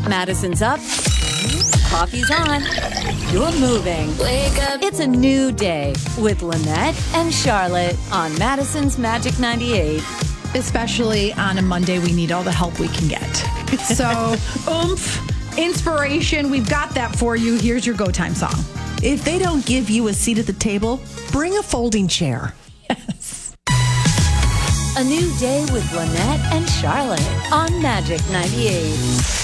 Madison's up. Coffee's on. You're moving. Wake up. It's a new day with Lynette and Charlotte on Madison's Magic 98. Especially on a Monday, we need all the help we can get. So, inspiration, we've got that for you. Here's your Go Time song. If they don't give you a seat at the table, bring a folding chair. Yes. A new day with Lynette and Charlotte on Magic 98.